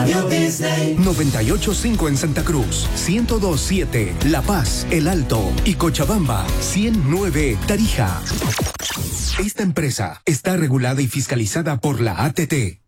Radio Disney. 98.5 en Santa Cruz, 102.7 La Paz, El Alto y Cochabamba, 109 Tarija. Esta empresa está regulada y fiscalizada por la ATT.